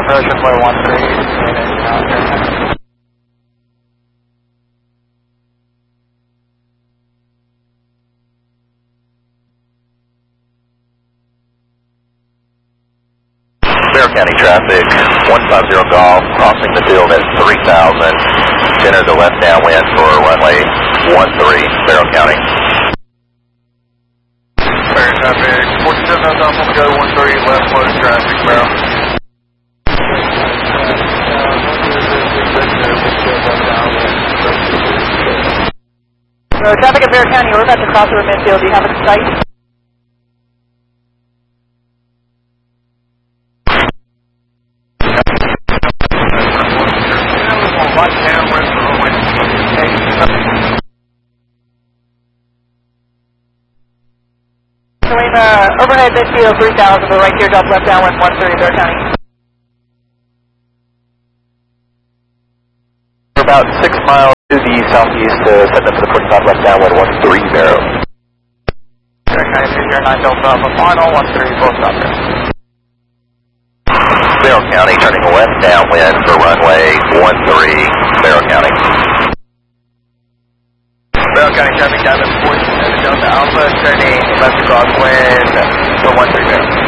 approach runway 13. Bear County traffic, 150 Golf, crossing the field at 3000. Center the left downwind for runway 13, Barrow County. Bear traffic, 47 Golf on the go, 13, left low traffic, Barrow. So traffic at Bear County, we're about to cross over midfield. Do you have a sight? Overhead midfield 3000, the right teardrop left downwind 13, Bear County. We're about 6 miles to the southeast to set up for the 45 left downwind 13, Barrow. Bear County 309 Delta Alpha final, 13, full stop there. Barrow County turning left downwind for runway 13, Barrow County. Barrow County traffic down to 47 Delta Alpha, turning left crosswind for 13 Barrow.